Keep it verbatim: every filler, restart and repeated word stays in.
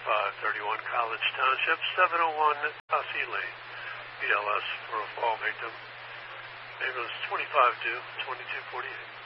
twenty-five thirty-one College Township, seven oh one Posse Lane. B L S for a fall victim. Ambulance twenty-five two twenty-two forty-eight.